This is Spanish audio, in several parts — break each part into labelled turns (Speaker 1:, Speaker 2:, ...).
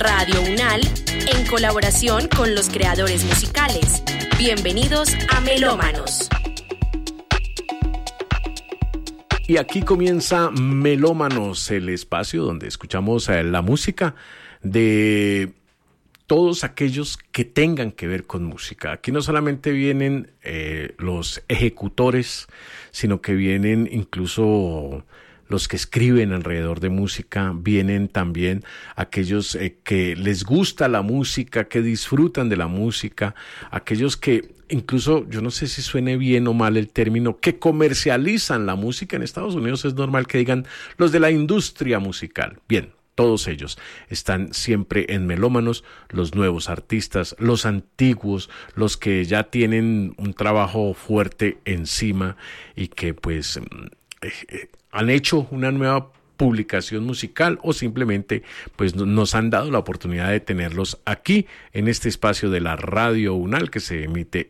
Speaker 1: Radio Unal, en colaboración con los creadores musicales. Bienvenidos a Melómanos.
Speaker 2: Y aquí comienza Melómanos, el espacio donde escuchamos la música de todos aquellos que tengan que ver con música. Aquí no solamente vienen los ejecutores, sino que vienen incluso los que escriben alrededor de música, vienen también aquellos que les gusta la música, que disfrutan de la música, aquellos que incluso, yo no sé si suene bien o mal el término, que comercializan la música. En Estados Unidos es normal que digan los de la industria musical. Bien, todos ellos están siempre en Melómanos, los nuevos artistas, los antiguos, los que ya tienen un trabajo fuerte encima y que pues han hecho una nueva publicación musical o simplemente pues nos han dado la oportunidad de tenerlos aquí en este espacio de la Radio Unal que se emite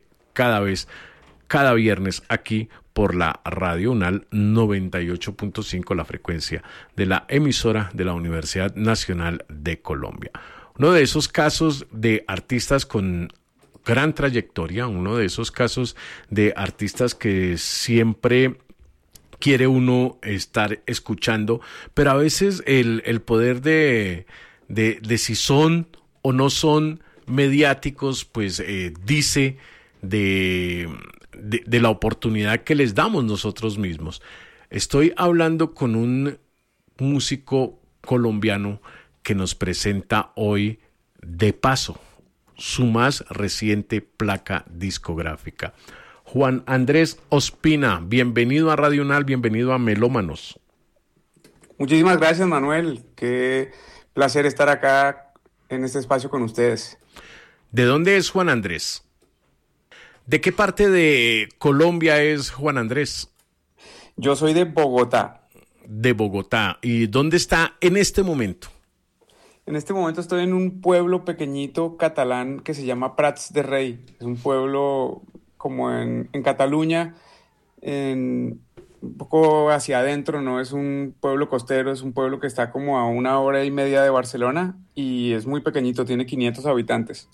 Speaker 2: cada viernes aquí por la Radio Unal 98.5, la frecuencia de la emisora de la Universidad Nacional de Colombia. Uno de esos casos de artistas con gran trayectoria, uno de esos casos de artistas que siempre quiere uno estar escuchando, pero a veces el poder de si son o no son mediáticos, pues dice de la oportunidad que les damos nosotros mismos. Estoy hablando con un músico colombiano que nos presenta hoy De Paso su más reciente placa discográfica. Juan Andrés Ospina, bienvenido a Radio Unal, bienvenido a Melómanos.
Speaker 3: Muchísimas gracias, Manuel. Qué placer estar acá en este espacio con ustedes.
Speaker 2: ¿De dónde es Juan Andrés? ¿De qué parte de Colombia es Juan Andrés?
Speaker 3: Yo soy de Bogotá.
Speaker 2: De Bogotá. ¿Y dónde está en este momento?
Speaker 3: En este momento estoy en un pueblo pequeñito catalán que se llama Prats de Rei. Es un pueblo como en Cataluña, un poco hacia adentro, no es un pueblo costero, es un pueblo que está como a 1 hora y media de Barcelona y es muy pequeñito, tiene 500 habitantes.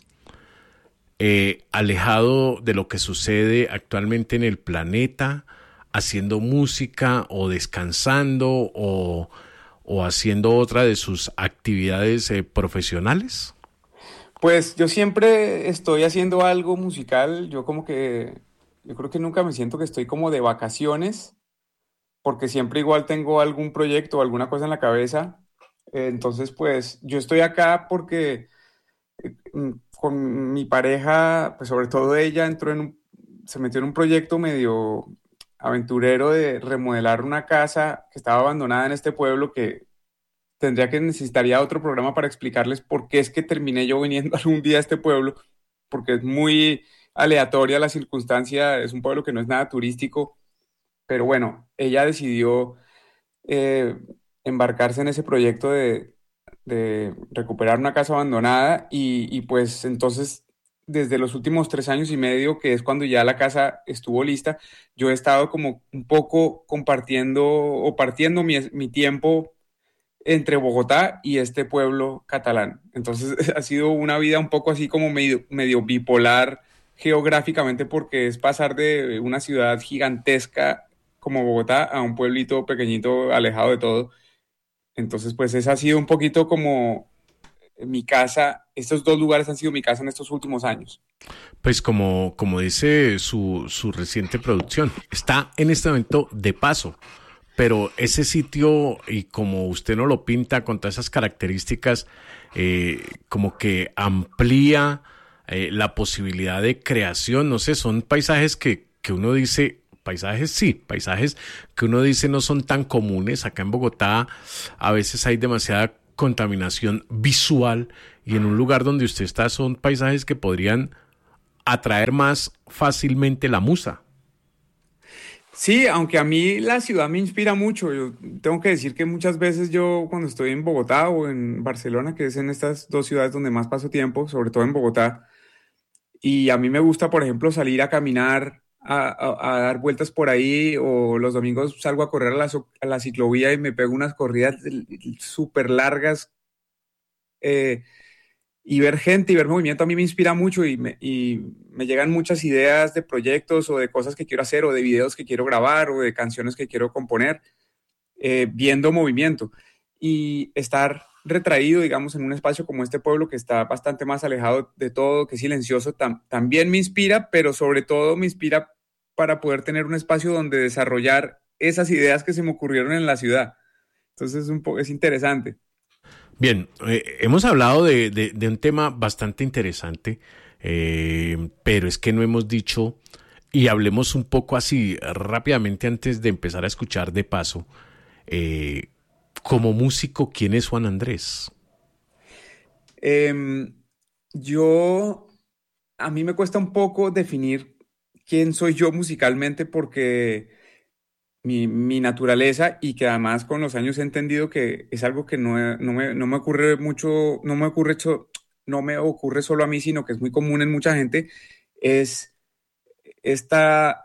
Speaker 2: Alejado de lo que sucede actualmente en el planeta, haciendo música o descansando o haciendo otra de sus actividades profesionales.
Speaker 3: Pues yo siempre estoy haciendo algo musical, yo creo que nunca me siento que estoy como de vacaciones, porque siempre igual tengo algún proyecto o alguna cosa en la cabeza. Entonces pues yo estoy acá porque con mi pareja, pues sobre todo ella se metió en un proyecto medio aventurero de remodelar una casa que estaba abandonada en este pueblo que necesitaría otro programa para explicarles por qué es que terminé yo viniendo algún día a este pueblo, porque es muy aleatoria la circunstancia, es un pueblo que no es nada turístico, pero bueno, ella decidió embarcarse en ese proyecto de recuperar una casa abandonada y pues entonces desde los últimos 3 años y medio, que es cuando ya la casa estuvo lista, yo he estado como un poco compartiendo o partiendo mi tiempo entre Bogotá y este pueblo catalán. Entonces ha sido una vida un poco así como medio bipolar geográficamente, porque es pasar de una ciudad gigantesca como Bogotá a un pueblito pequeñito alejado de todo. Entonces pues esa ha sido un poquito como mi casa. Estos dos lugares han sido mi casa en estos últimos años.
Speaker 2: Pues como dice su reciente producción, está en este momento de paso. Pero ese sitio, y como usted nos lo pinta con todas esas características, como que amplía la posibilidad de creación. No sé, son paisajes que uno dice, paisajes que uno dice no son tan comunes. Acá en Bogotá a veces hay demasiada contaminación visual y en un lugar donde usted está son paisajes que podrían atraer más fácilmente la musa.
Speaker 3: Sí, aunque a mí la ciudad me inspira mucho. Yo tengo que decir que muchas veces yo cuando estoy en Bogotá o en Barcelona, que es en estas dos ciudades donde más paso tiempo, sobre todo en Bogotá, y a mí me gusta, por ejemplo, salir a caminar, a dar vueltas por ahí, o los domingos salgo a correr a la ciclovía y me pego unas corridas súper largas. y ver gente y ver movimiento a mí me inspira mucho y me llegan muchas ideas de proyectos o de cosas que quiero hacer o de videos que quiero grabar o de canciones que quiero componer viendo movimiento. Y estar retraído, digamos, en un espacio como este pueblo que está bastante más alejado de todo, que es silencioso, también me inspira, pero sobre todo me inspira para poder tener un espacio donde desarrollar esas ideas que se me ocurrieron en la ciudad. Entonces es interesante.
Speaker 2: Bien, hemos hablado de un tema bastante interesante, pero es que no hemos dicho, y hablemos un poco así rápidamente antes de empezar a escuchar de paso, como músico, ¿quién es Juan Andrés?
Speaker 3: Em, yo, a mí me cuesta un poco definir quién soy yo musicalmente porque mi naturaleza y que además con los años he entendido que es algo que no me ocurre mucho, no me ocurre solo a mí, sino que es muy común en mucha gente, es esta,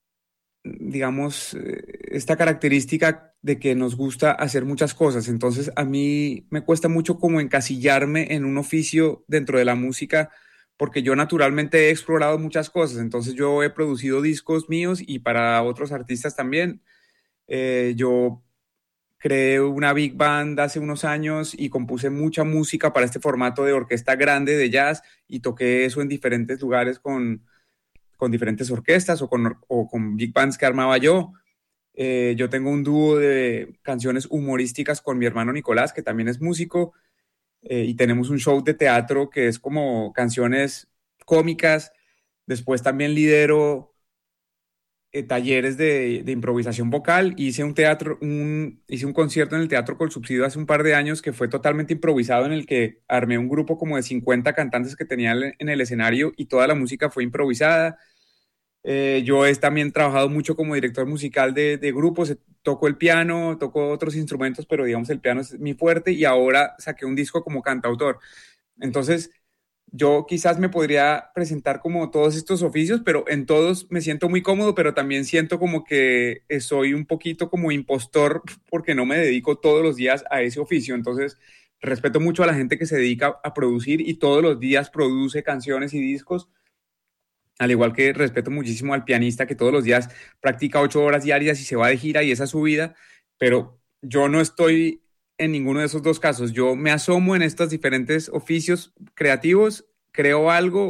Speaker 3: digamos, esta característica de que nos gusta hacer muchas cosas. Entonces, a mí me cuesta mucho como encasillarme en un oficio dentro de la música, porque yo naturalmente he explorado muchas cosas. Entonces, yo he producido discos míos y para otros artistas también. Yo creé una big band hace unos años y compuse mucha música para este formato de orquesta grande de jazz y toqué eso en diferentes lugares con diferentes orquestas o con big bands que armaba yo. Yo tengo un dúo de canciones humorísticas con mi hermano Nicolás, que también es músico, y tenemos un show de teatro que es como canciones cómicas. Después también lidero talleres de improvisación vocal. Hice un concierto en el Teatro Colsubsidio hace un par de años que fue totalmente improvisado, en el que armé un grupo como de 50 cantantes que tenía en el escenario y toda la música fue improvisada. Yo he también trabajado mucho como director musical de grupos, toco el piano, toco otros instrumentos, pero digamos el piano es mi fuerte y ahora saqué un disco como cantautor. Entonces, yo quizás me podría presentar como todos estos oficios, pero en todos me siento muy cómodo, pero también siento como que soy un poquito como impostor porque no me dedico todos los días a ese oficio. Entonces, respeto mucho a la gente que se dedica a producir y todos los días produce canciones y discos, al igual que respeto muchísimo al pianista que todos los días practica 8 horas diarias y se va de gira y esa es su vida, pero yo no estoy en ninguno de esos dos casos. Yo me asomo en estos diferentes oficios creativos, creo algo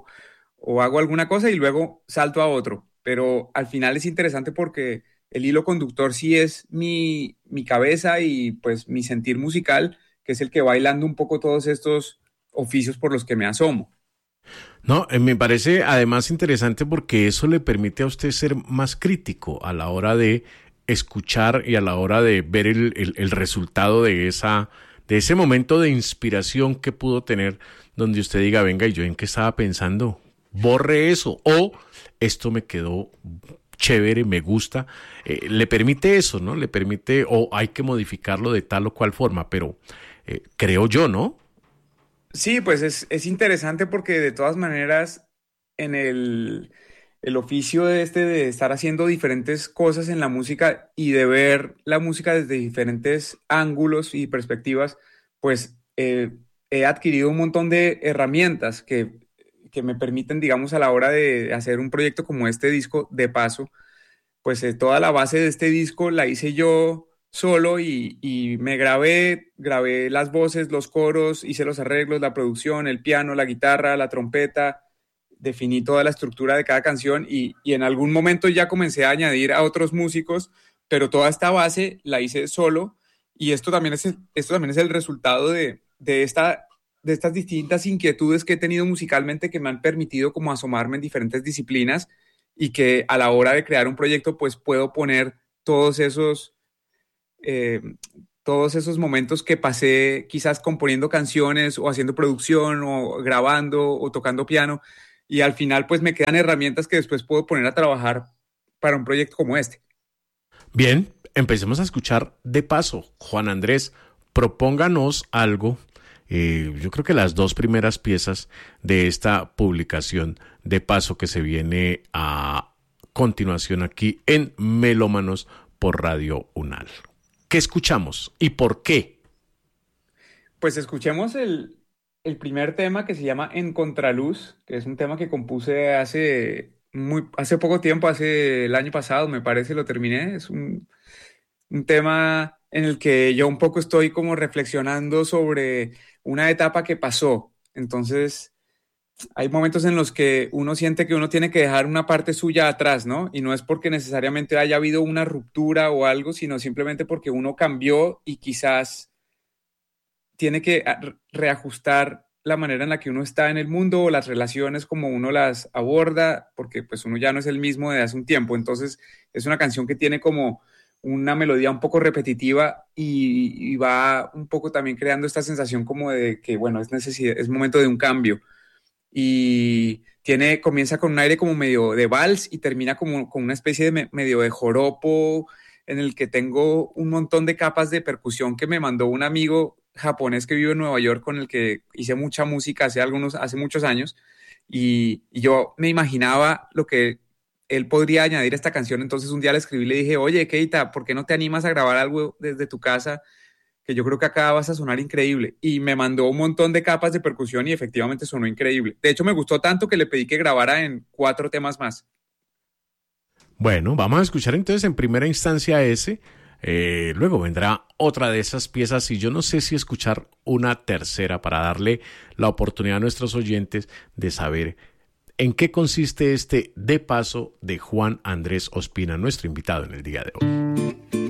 Speaker 3: o hago alguna cosa y luego salto a otro, pero al final es interesante porque el hilo conductor sí es mi cabeza y pues mi sentir musical, que es el que va bailando un poco todos estos oficios por los que me asomo.
Speaker 2: No, me parece además interesante porque eso le permite a usted ser más crítico a la hora de escuchar y a la hora de ver el resultado de ese momento de inspiración que pudo tener, donde usted diga, venga, ¿y yo en qué estaba pensando? Borre eso, o esto me quedó chévere, me gusta. Le permite eso, ¿no? Le permite, o hay que modificarlo de tal o cual forma, pero creo yo, ¿no?
Speaker 3: Sí, pues es interesante porque de todas maneras en el oficio de estar haciendo diferentes cosas en la música y de ver la música desde diferentes ángulos y perspectivas, pues he adquirido un montón de herramientas que me permiten, digamos, a la hora de hacer un proyecto como este disco, de paso, pues toda la base de este disco la hice yo solo y me grabé las voces, los coros, hice los arreglos, la producción, el piano, la guitarra, la trompeta, definí toda la estructura de cada canción y en algún momento ya comencé a añadir a otros músicos, pero toda esta base la hice solo y esto también es el resultado de estas distintas inquietudes que he tenido musicalmente que me han permitido como asomarme en diferentes disciplinas y que a la hora de crear un proyecto pues puedo poner eh, todos esos momentos que pasé quizás componiendo canciones o haciendo producción o grabando o tocando piano y al final pues me quedan herramientas que después puedo poner a trabajar para un proyecto como este.
Speaker 2: Bien, empecemos a escuchar de paso. Juan Andrés, propónganos algo. Yo creo que las dos primeras piezas de esta publicación de paso que se viene a continuación aquí en Melómanos por Radio UNAL. ¿Qué escuchamos y por qué?
Speaker 3: Pues escuchemos el primer tema que se llama En Contraluz, que es un tema que compuse hace poco tiempo, hace el año pasado, me parece, lo terminé. Es un tema en el que yo un poco estoy como reflexionando sobre una etapa que pasó. Entonces, hay momentos en los que uno siente que uno tiene que dejar una parte suya atrás, ¿no? Y no es porque necesariamente haya habido una ruptura o algo, sino simplemente porque uno cambió y quizás tiene que reajustar la manera en la que uno está en el mundo o las relaciones como uno las aborda, porque pues uno ya no es el mismo de hace un tiempo. Entonces es una canción que tiene como una melodía un poco repetitiva y va un poco también creando esta sensación como de que, bueno, es momento de un cambio. Y comienza con un aire como medio de vals y termina como con una especie de medio de joropo en el que tengo un montón de capas de percusión que me mandó un amigo japonés que vive en Nueva York con el que hice mucha música hace muchos años y yo me imaginaba lo que él podría añadir a esta canción. Entonces un día le escribí y le dije, oye, Keita, ¿por qué no te animas a grabar algo desde tu casa? Que yo creo que acá vas a sonar increíble. Y me mandó un montón de capas de percusión y efectivamente sonó increíble. De hecho, me gustó tanto que le pedí que grabara en 4 temas más.
Speaker 2: Bueno, vamos a escuchar entonces en primera instancia ese. Luego vendrá otra de esas piezas y yo no sé si escuchar una tercera para darle la oportunidad a nuestros oyentes de saber en qué consiste este De Paso de Juan Andrés Ospina, nuestro invitado en el día de hoy.